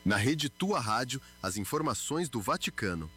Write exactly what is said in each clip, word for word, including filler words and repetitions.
Na rede Tua Rádio, as informações do Vaticano.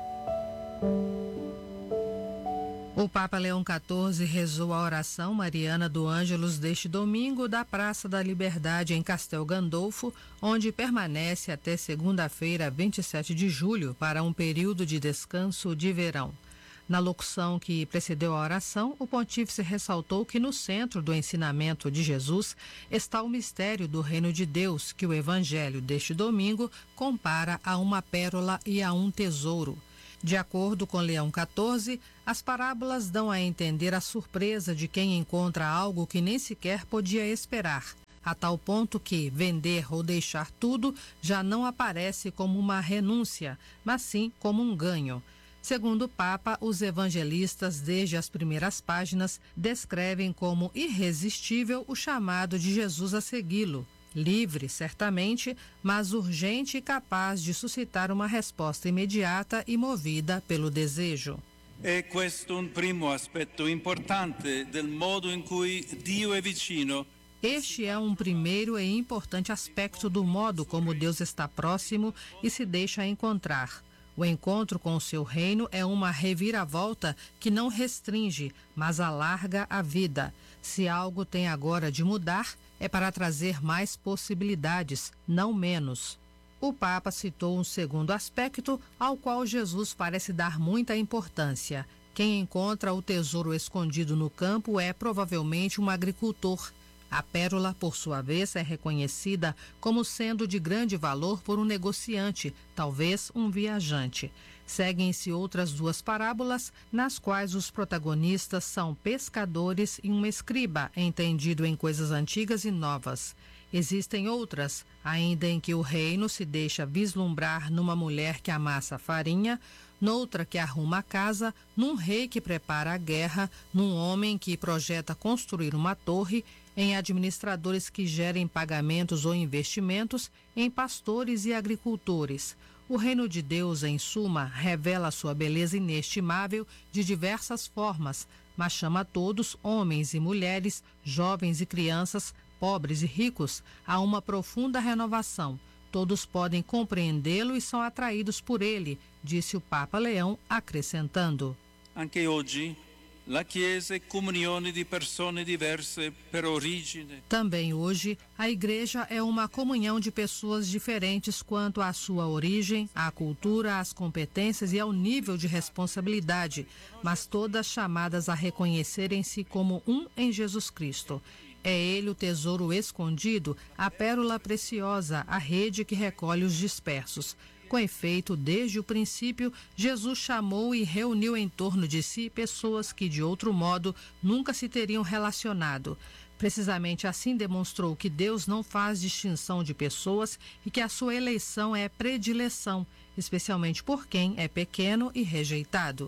O Papa Leão quatorze rezou a oração mariana do Ângelus deste domingo da Praça da Liberdade em Castel Gandolfo, onde permanece até segunda-feira, vinte e sete de julho, para um período de descanso de verão. Na locução que precedeu a oração, o pontífice ressaltou que no centro do ensinamento de Jesus está o mistério do reino de Deus, que o evangelho deste domingo compara a uma pérola e a um tesouro. De acordo com Leão quatorze, as parábolas dão a entender a surpresa de quem encontra algo que nem sequer podia esperar, a tal ponto que vender ou deixar tudo já não aparece como uma renúncia, mas sim como um ganho. Segundo o Papa, os evangelistas, desde as primeiras páginas, descrevem como irresistível o chamado de Jesus a segui-lo. Livre, certamente, mas urgente e capaz de suscitar uma resposta imediata e movida pelo desejo. É questo un primo aspetto importante del modo in cui Dio è vicino. Este é um primeiro e importante aspecto do modo como Deus está próximo e se deixa encontrar. O encontro com o seu reino é uma reviravolta que não restringe, mas alarga a vida. Se algo tem agora de mudar, é para trazer mais possibilidades, não menos. O Papa citou um segundo aspecto ao qual Jesus parece dar muita importância. Quem encontra o tesouro escondido no campo é provavelmente um agricultor. A pérola, por sua vez, é reconhecida como sendo de grande valor por um negociante, talvez um viajante. Seguem-se outras duas parábolas, nas quais os protagonistas são pescadores e um escriba, entendido em coisas antigas e novas. Existem outras, ainda em que o reino se deixa vislumbrar numa mulher que amassa farinha, noutra que arruma a casa, num rei que prepara a guerra, num homem que projeta construir uma torre, em administradores que gerem pagamentos ou investimentos, em pastores e agricultores. O reino de Deus, em suma, revela sua beleza inestimável de diversas formas, mas chama a todos, homens e mulheres, jovens e crianças, pobres e ricos, a uma profunda renovação. Todos podem compreendê-lo e são atraídos por ele, disse o Papa Leão, acrescentando: Anche oggi la Chiesa è comunione di persone diverse per origine. Também hoje, a Igreja é uma comunhão de pessoas diferentes quanto à sua origem, à cultura, às competências e ao nível de responsabilidade, mas todas chamadas a reconhecerem-se como um em Jesus Cristo. É ele o tesouro escondido, a pérola preciosa, a rede que recolhe os dispersos. Com efeito, desde o princípio, Jesus chamou e reuniu em torno de si pessoas que, de outro modo, nunca se teriam relacionado. Precisamente assim demonstrou que Deus não faz distinção de pessoas e que a sua eleição é predileção, especialmente por quem é pequeno e rejeitado.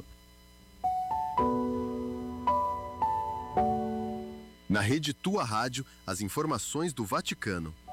Na rede Tua Rádio, as informações do Vaticano.